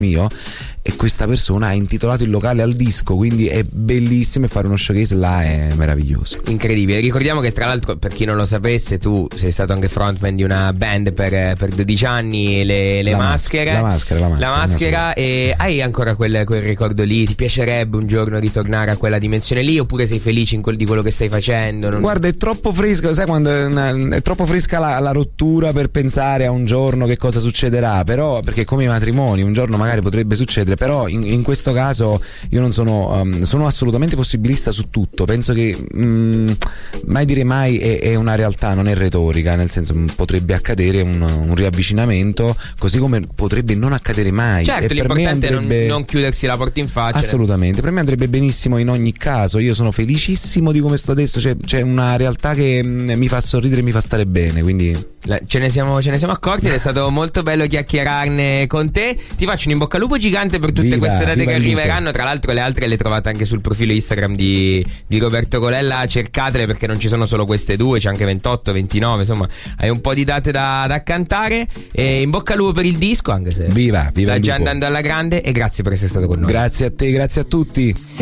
mio, e questa persona ha intitolato il locale al disco, quindi è bellissimo, e fare uno showcase là è meraviglioso, incredibile. Ricordiamo che tra l'altro, per chi non lo sapesse, tu sei stato anche frontman di una band per 12 anni, le Maschere. La maschera, e hai ancora quel ricordo lì? Ti piacerebbe un giorno ritornare a quella dimensione lì, oppure sei felice di quello che stai facendo? Guarda, è troppo fresca, sai quando è troppo fresca la rottura per pensare a un giorno che cosa succederà, però, perché come i matrimoni un giorno magari potrebbe succedere, però in questo caso io non sono assolutamente possibilista su tutto. Penso che mai dire mai è una realtà, non è retorica, nel senso, potrebbe accadere un riavvicinamento, così come potrebbe non accadere mai. Certo, l'importante è non chiudersi la porta in faccia. Assolutamente, per me andrebbe benissimo in ogni caso. Io sono felicissimo di come sto adesso, c'è una realtà che mi fa sorridere e mi fa stare bene, quindi ce ne siamo accorti, ed è stato molto bello chiacchierarne con te. Ti faccio un in bocca al lupo gigante per tutte queste date che arriveranno. Tra l'altro le altre le trovate anche sul profilo Instagram di Roberto Colella, cercatele, perché non ci sono solo queste due, c'è anche 28, 29, insomma hai un po' di date da cantare, e in bocca al lupo per il disco, anche se viva sta già andando alla grande, e grazie per essere stato con noi. Grazie a te, grazie a tutti.